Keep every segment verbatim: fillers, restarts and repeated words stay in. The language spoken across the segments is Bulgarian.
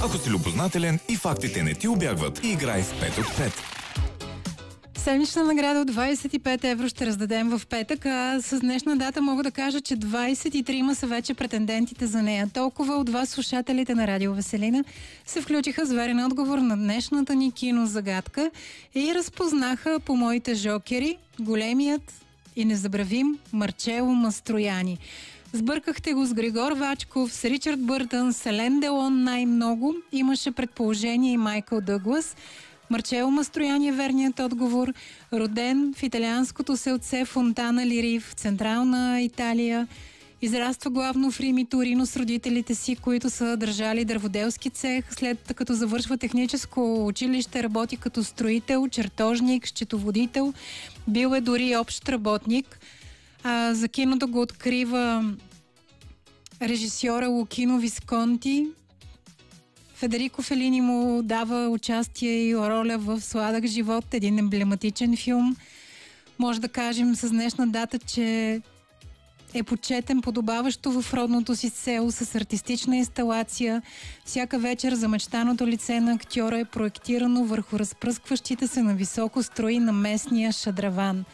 Ако си любознателен и фактите не ти убягват, играй в пет от пет. Седмична награда от двайсет и пет евро ще раздадем в петък, а с днешна дата мога да кажа, че двайсет и трима са вече претендентите за нея. Толкова от вас, слушателите на Радио Веселина, се включиха с верен отговор на днешната ни кинозагадка и разпознаха по моите жокери големият и незабравим Марчело Мастрояни. Сбъркахте го с Григор Вачков, с Ричард Бъртън, с Елен Делон най-много. Имаше предположение и Майкъл Дъглас. Марчело Мастрояни е верният отговор. Роден в италианското селце Фонтана Лири в централна Италия. Израства главно в Рим и Торино с родителите си, които са държали дърводелски цех. След като завършва техническо училище, работи като строител, чертожник, счетоводител. Бил е дори общ работник. А, за киното го открива режисьора Лукино Висконти. Федерико Фелини му дава участие и роля в Сладък живот, един емблематичен филм. Може да кажем с днешна дата, че е почетен подобаващо в родното си село с артистична инсталация. Всяка вечер за мечтаното лице на актьора е проектирано върху разпръскващите се на високо строи на местния шадраван.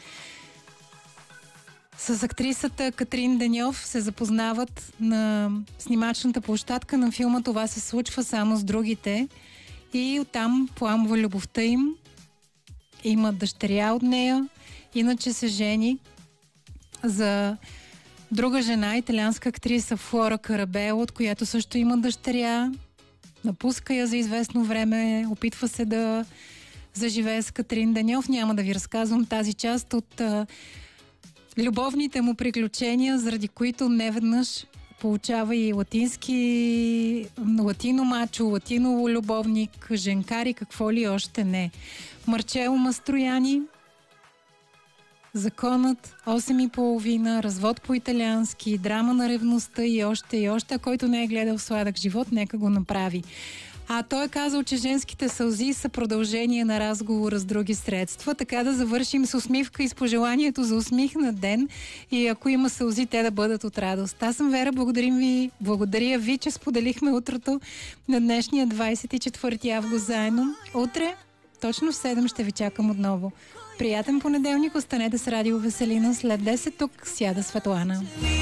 С актрисата Катрин Деньов се запознават на снимачната площадка на филма "Това се случва само с другите" и оттам пламва любовта им. Има дъщеря от нея, иначе се жени за друга жена, италианска актриса Флора Карабело, от която също има дъщеря. Напуска я за известно време, опитва се да заживее с Катрин Деньов. Няма да ви разказвам тази част от любовните му приключения, заради които неведнъж получава и латински, латино мачо, латино любовник, женкари, какво ли още не. Марчело Мастрояни, Законът, осем и половина, Развод по-италиански, Драма на ревността и още и още. А който не е гледал Сладък живот, нека го направи. А той е казал, че женските сълзи са продължение на разговора с други средства. Така да завършим с усмивка и с пожеланието за усмихнат ден. И ако има сълзи, те да бъдат от радост. Аз съм Вера, благодарим ви, благодаря ви, че споделихме утрото на днешния двайсет и четвърти август заедно. Утре, точно в седем, ще ви чакам отново. Приятен понеделник, останете с Радио Веселина. След десет тук сяда Светлана.